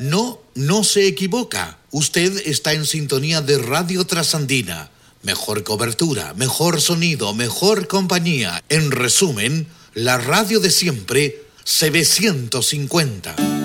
No se equivoca. Usted está en sintonía de Radio Trasandina. Mejor cobertura, mejor sonido, mejor compañía. En resumen, la radio de siempre, CB150.